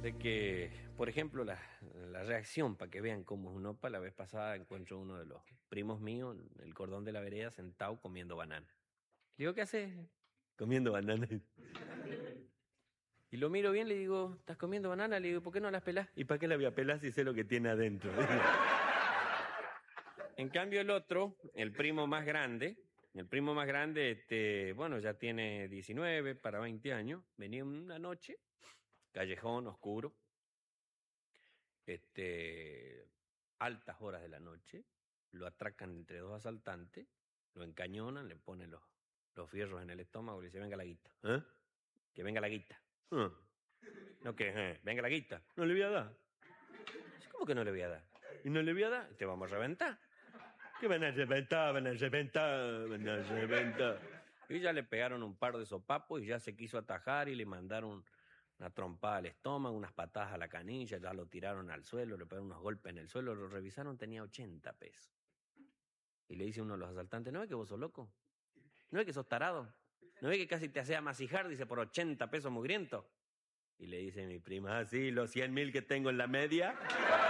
de que, por ejemplo, la reacción, para que vean cómo es uno, para la vez pasada encuentro uno de los primos míos, en el cordón de la vereda, sentado comiendo banana. Le digo, ¿qué haces? Comiendo banana. Y lo miro bien, le digo, ¿estás comiendo banana? Le digo, ¿por qué no las pelás? ¿Y para qué la voy a pelar si sé lo que tiene adentro? En cambio el otro, el primo más grande, bueno, ya tiene 19 para 20 años, venía una noche, callejón oscuro, altas horas de la noche, lo atracan entre dos asaltantes, lo encañonan, le ponen los fierros en el estómago y le dicen, venga la guita, ¿eh? Que venga la guita. No, que venga la guita. No le voy a dar. ¿Cómo que no le voy a dar? ¿Y no le voy a dar? Te vamos a reventar. ¿Qué van a reventar? Van a reventar, van a reventar. Y ya le pegaron un par de sopapos y ya se quiso atajar y le mandaron una trompada al estómago, unas patadas a la canilla, ya lo tiraron al suelo, le pegaron unos golpes en el suelo, lo revisaron, tenía 80 pesos. Y le dice uno de los asaltantes, ¿no es que vos sos loco? ¿No es que sos tarado? ¿No es que casi te hace amasijar, dice, por 80 pesos mugriento? Y le dice mi prima, sí, los 100.000 que tengo en la media.